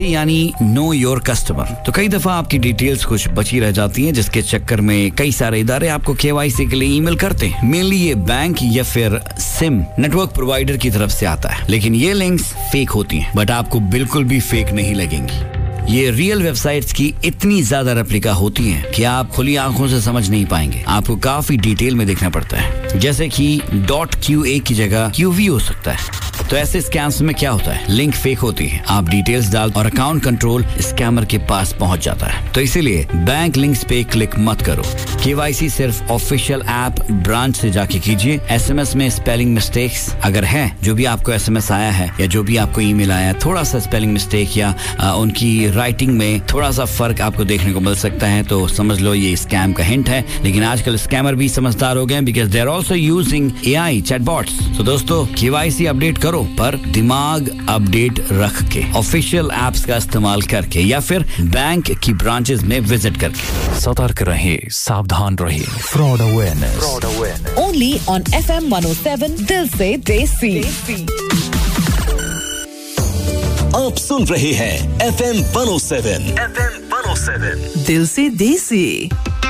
यानी know your customer. तो कई दफा आपकी डिटेल्स कुछ बची रह जाती हैं, जिसके चक्कर में कई सारे इदारे आपको केवाईसी के लिए ईमेल करते हैं। मेनली ये बैंक या फिर सिम नेटवर्क प्रोवाइडर की तरफ से आता है, लेकिन ये लिंक्स फेक होती हैं, बट आपको बिल्कुल भी फेक नहीं लगेंगी। ये रियल वेबसाइट्स की इतनी ज्यादा रेप्लिका होती हैं कि आप खुली आंखों से समझ नहीं पाएंगे। आपको काफी डिटेल में देखना पड़ता है, जैसे कि .qa की जगह QV हो सकता है। तो ऐसे स्कैम्स में क्या होता है, लिंक फेक होती है, आप डिटेल्स डाल और अकाउंट कंट्रोल स्कैमर के पास पहुंच जाता है। तो इसीलिए बैंक लिंक्स पे क्लिक मत करो। केवाईसी सिर्फ ऑफिशियल ऐप ब्रांच से जाके कीजिए। SMS में स्पेलिंग मिस्टेक्स अगर है, जो भी आपको SMS आया है या जो भी आपको ईमेल आया है, थोड़ा सा स्पेलिंग मिस्टेक या उनकी राइटिंग में थोड़ा सा फर्क आपको देखने को मिल सकता है, तो समझ लो ये स्कैम का हिंट है। लेकिन आजकल स्कैमर भी समझदार हो गए, because they are also using AI chatbots. तो दोस्तों, केवाईसी अपडेट करो, पर दिमाग अपडेट रख के, ऑफिशियल एप्स का इस्तेमाल करके या फिर बैंक की ब्रांचेस में विजिट करके। सतर्क रहे, सावधान रहे। Fraud awareness only on FM 107 दिल से देसी। आप सुन रहे हैं FM 107 दिल से देसी।